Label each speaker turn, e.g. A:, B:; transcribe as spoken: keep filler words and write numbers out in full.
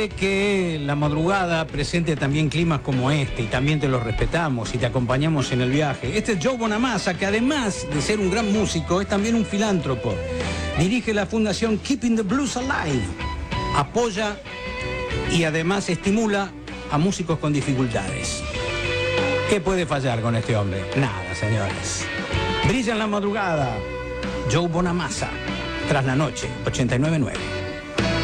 A: puede que la madrugada presente también climas como este, y también te los respetamos y te acompañamos en el viaje. Este es Joe Bonamassa, que además de ser un gran músico, es también un filántropo. Dirige la fundación Keeping the Blues Alive. Apoya y además estimula a músicos con dificultades. ¿Qué puede fallar con este hombre? Nada, señores. Brilla en la madrugada. Joe Bonamassa, Tras la Noche, ochenta y nueve nueve.